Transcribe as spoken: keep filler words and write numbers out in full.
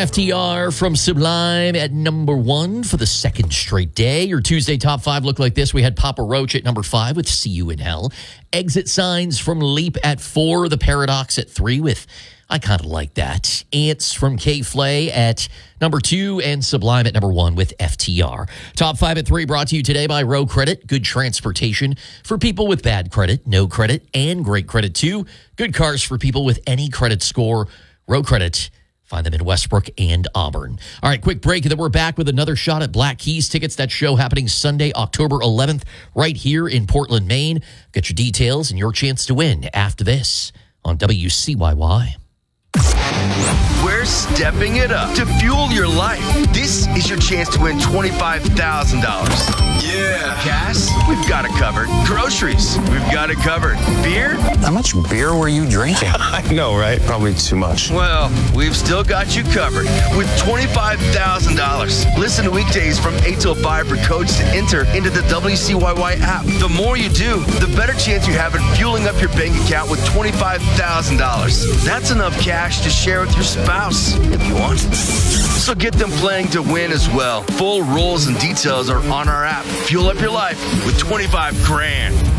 F T R from Sublime at number one for the second straight day. Your Tuesday top five look like this. We had Papa Roach at number five with See You in Hell. Exit Signs from Leap at four. The Paradox at three with I Kind of Like That. Ants from K-Flay at number two. And Sublime at number one with F T R. Top five at three brought to you today by Row Credit. Good transportation for people with bad credit, no credit, and great credit too. Good cars for people with any credit score. Row Credit. Find them in Westbrook and Auburn. All right, quick break, and then we're back with another shot at Black Keys tickets. That show happening Sunday, October eleventh, right here in Portland, Maine. Get your details and your chance to win after this on W C Y Y. We're stepping it up to fuel your life. This is your chance to win twenty-five thousand dollars. Yeah. Gas, we've got it covered. Groceries, we've got it covered. Beer? How much beer were you drinking? I know, right? Probably too much. Well, we've still got you covered with twenty-five thousand dollars. Listen to weekdays from eight till five for codes to enter into the W C Y Y app. The more you do, the better chance you have at fueling up your bank account with twenty-five thousand dollars. That's enough cash to share with your spouse if you want. So get them playing to win as well. Full rules and details are on our app. Fuel up your life with twenty-five grand.